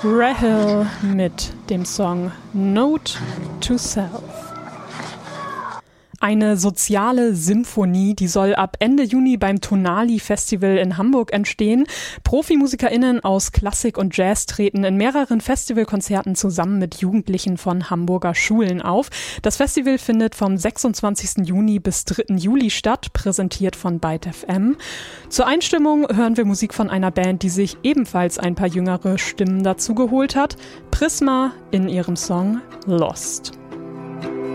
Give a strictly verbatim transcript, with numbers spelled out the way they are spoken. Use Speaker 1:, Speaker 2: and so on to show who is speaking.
Speaker 1: Rahel mit dem Song Note to Self. Eine soziale Symphonie, die soll ab Ende Juni beim Tonali Festival in Hamburg entstehen. ProfimusikerInnen aus Klassik und Jazz treten in mehreren Festivalkonzerten zusammen mit Jugendlichen von Hamburger Schulen auf. Das Festival findet vom sechsundzwanzigsten Juni bis dritten Juli statt, präsentiert von Byte F M. Zur Einstimmung hören wir Musik von einer Band, die sich ebenfalls ein paar jüngere Stimmen dazu geholt hat. Prisma in ihrem Song Lost.